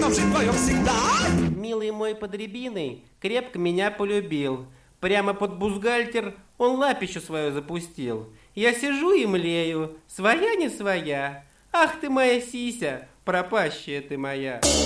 будем жить вдвоем всегда. Милый мой под рябиной крепко меня полюбил. Прямо под бюстгальтер он лапищу свою запустил. Я сижу и млею, своя не своя. Ах ты моя сися, пропащая ты моя.